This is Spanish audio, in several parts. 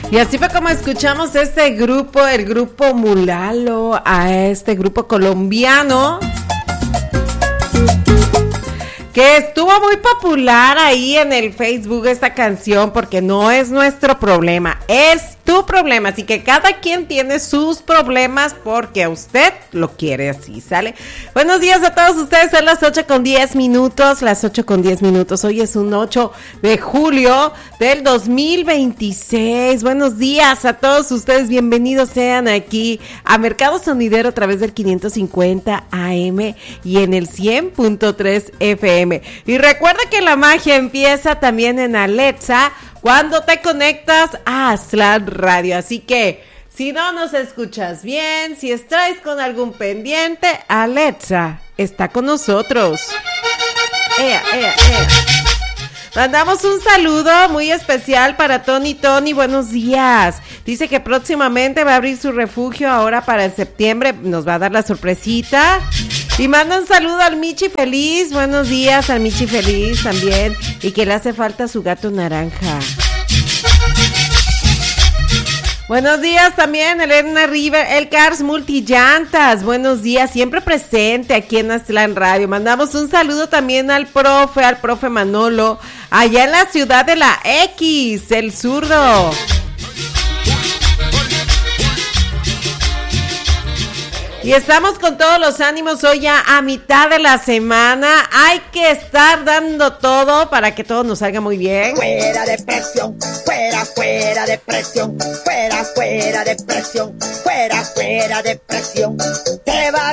Y así fue como escuchamos este grupo, el grupo Mulalo, a este grupo colombiano que estuvo muy popular ahí en el Facebook esta canción, porque no es nuestro problema, es tu problema, así que cada quien tiene sus problemas porque a usted lo quiere así, ¿sale? Buenos días a todos ustedes, son las 8:10, las 8:10, hoy es un 8 de julio del 2026, buenos días a todos ustedes, bienvenidos sean aquí a Mercado Sonidero a través del 550 AM y en el 100.3 FM. Y recuerda que la magia empieza también en Alexa cuando te conectas a Aztlán Radio. Así que si no nos escuchas bien, si estás con algún pendiente, Alexa está con nosotros. ¡Ea! Mandamos un saludo muy especial para Tony, buenos días. Dice que próximamente va a abrir su refugio ahora para el septiembre, nos va a dar la sorpresita. Y manda un saludo al Michi Feliz, buenos días al Michi Feliz también, y que le hace falta su gato naranja. Buenos días también, Elena River, el Cars Multillantas, buenos días, siempre presente aquí en Aztlán Radio. Mandamos un saludo también al profe Manolo, allá en la ciudad de la X, el zurdo. Y estamos con todos los ánimos hoy ya a mitad de la semana. Hay que estar dando todo para que todo nos salga muy bien. Fuera de presión, fuera de presión, fuera de presión, fuera de presión. Te vas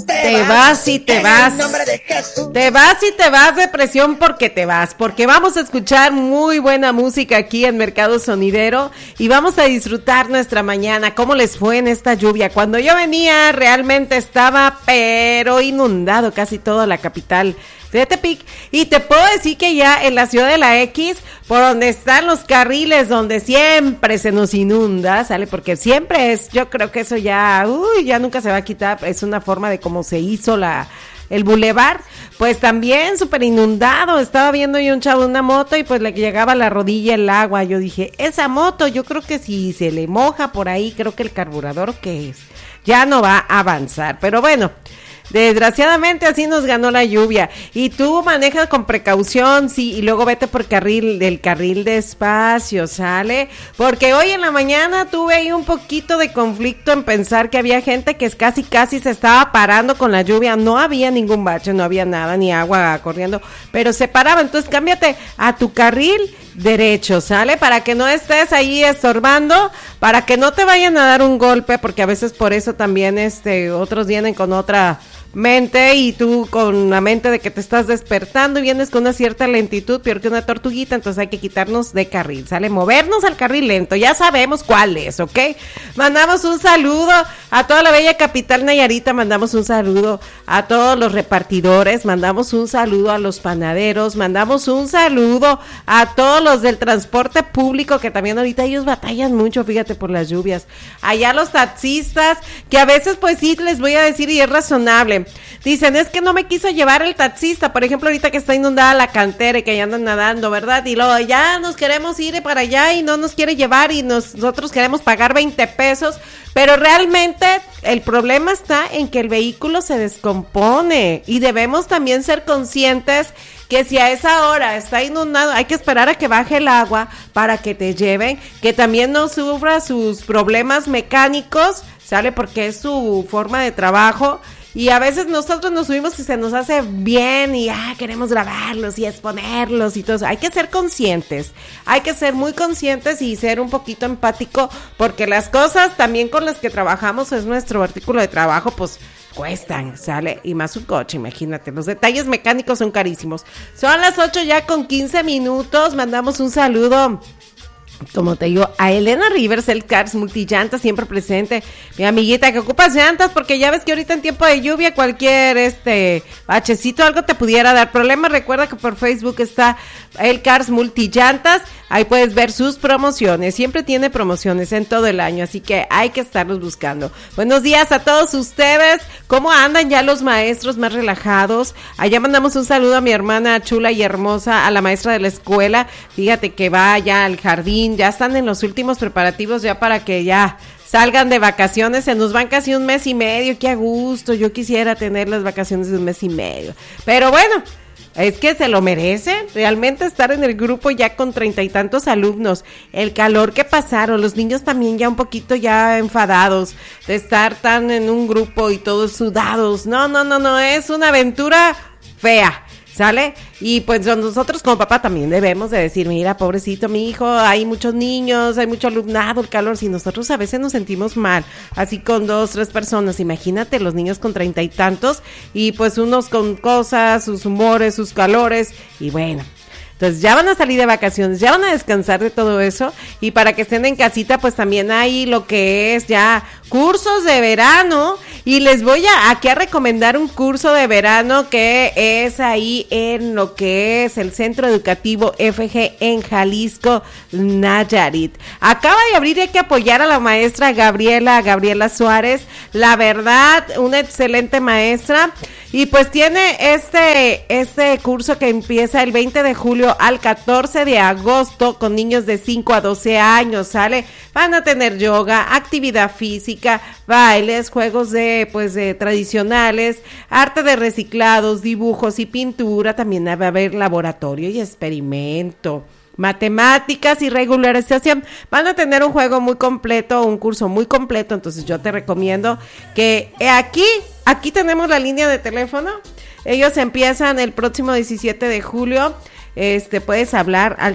y te vas. En nombre de Jesús. Te vas y te vas de presión porque te vas. Porque vamos a escuchar muy buena música aquí en Mercado Sonidero y vamos a disfrutar nuestra mañana. ¿Cómo les fue en esta lluvia? Cuando yo venía realmente estaba pero inundado casi toda la capital de Tepic, y te puedo decir que ya en la ciudad de la X, por donde están los carriles, donde siempre se nos inunda, ¿sale? Porque siempre es, yo creo que eso ya nunca se va a quitar, es una forma de cómo se hizo el bulevar, pues también súper inundado. Estaba viendo yo un chavo en una moto y pues le llegaba a la rodilla el agua. Yo dije, esa moto, yo creo que si se le moja por ahí, creo que el carburador que es, ya no va a avanzar. Pero bueno, desgraciadamente así nos ganó la lluvia. Y tú manejas con precaución, sí, y luego vete por el carril despacio, ¿sale? Porque hoy en la mañana tuve ahí un poquito de conflicto en pensar que había gente que casi se estaba parando con la lluvia. No había ningún bache, no había nada, ni agua corriendo, pero se paraba. Entonces cámbiate a tu carril derecho, ¿sale? Para que no estés ahí estorbando, para que no te vayan a dar un golpe, porque a veces por eso también otros vienen con otra mente y tú con la mente de que te estás despertando y vienes con una cierta lentitud, peor que una tortuguita, entonces hay que quitarnos de carril, ¿sale? Movernos al carril lento, ya sabemos cuál es, ¿ok? Mandamos un saludo a toda la bella capital Nayarita, mandamos un saludo a todos los repartidores, mandamos un saludo a los panaderos, mandamos un saludo a todos los del transporte público, que también ahorita ellos batallan mucho, fíjate, por las lluvias. Allá los taxistas, que a veces pues sí les voy a decir y es razonable. Dicen, es que no me quiso llevar el taxista, por ejemplo, ahorita que está inundada la cantera y que ya andan nadando, ¿verdad? Y luego ya nos queremos ir para allá y no nos quiere llevar y nosotros queremos pagar 20 pesos, pero realmente el problema está en que el vehículo se descompone y debemos también ser conscientes que si a esa hora está inundado, hay que esperar a que baje el agua para que te lleven, que también no sufra sus problemas mecánicos, ¿sale? Porque es su forma de trabajo. Y a veces nosotros nos subimos y se nos hace bien y queremos grabarlos y exponerlos y todo eso. Hay que ser conscientes, hay que ser muy conscientes y ser un poquito empático, porque las cosas también con las que trabajamos, es nuestro artículo de trabajo, pues cuestan, ¿sale? Y más un coche, imagínate, los detalles mecánicos son carísimos. Son las 8:15, mandamos un saludo, como te digo, a Elena Rivers, el Cars Multillantas, siempre presente, mi amiguita, que ocupas llantas, porque ya ves que ahorita en tiempo de lluvia cualquier bachecito, algo te pudiera dar problema. Recuerda que por Facebook está el Cars Multillantas, ahí puedes ver sus promociones, siempre tiene promociones en todo el año, así que hay que estarlos buscando. Buenos días a todos ustedes, ¿cómo andan ya los maestros más relajados? Allá mandamos un saludo a mi hermana chula y hermosa, a la maestra de la escuela, fíjate que va ya al jardín, ya están en los últimos preparativos ya para que ya salgan de vacaciones, se nos van casi un mes y medio, qué a gusto, yo quisiera tener las vacaciones de un mes y medio, pero bueno, es que se lo merece, realmente estar en el grupo ya con 30 y tantos alumnos, el calor que pasaron, los niños también ya un poquito ya enfadados de estar tan en un grupo y todos sudados, no, es una aventura fea. ¿Sale? Y pues nosotros como papá también debemos de decir, mira, pobrecito mi hijo, hay muchos niños, hay mucho alumnado, el calor, si nosotros a veces nos sentimos mal, así con 2, 3 personas, imagínate los niños con 30 y tantos, y pues unos con cosas, sus humores, sus calores, y bueno. Entonces ya van a salir de vacaciones, ya van a descansar de todo eso, y para que estén en casita pues también hay lo que es ya cursos de verano, y les voy aquí a recomendar un curso de verano que es ahí en lo que es el Centro Educativo FG en Jalisco, Nayarit. Acaba de abrir y hay que apoyar a la maestra Gabriela Suárez, la verdad, una excelente maestra. Y pues tiene este curso que empieza el 20 de julio al 14 de agosto con niños de 5 a 12 años, ¿sale? Van a tener yoga, actividad física, bailes, juegos de tradicionales, arte de reciclados, dibujos y pintura, también va a haber laboratorio y experimento. Matemáticas y regularización, van a tener un juego muy completo, un curso muy completo, entonces yo te recomiendo que aquí tenemos la línea de teléfono, ellos empiezan el próximo 17 de julio, puedes hablar al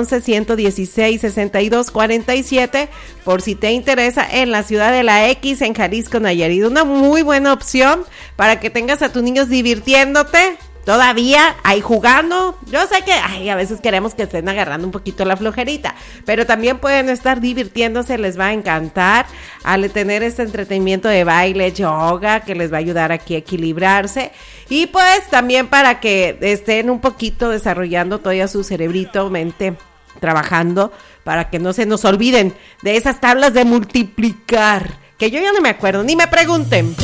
311-116-6247 por si te interesa, en la ciudad de la X, en Jalisco, Nayarit, una muy buena opción para que tengas a tus niños divirtiéndote. Todavía ahí jugando, yo sé que a veces queremos que estén agarrando un poquito la flojerita, pero también pueden estar divirtiéndose, les va a encantar al tener este entretenimiento de baile, yoga, que les va a ayudar aquí a equilibrarse, y pues también para que estén un poquito desarrollando todavía su cerebrito, mente, trabajando, para que no se nos olviden de esas tablas de multiplicar, que yo ya no me acuerdo, ni me pregunten.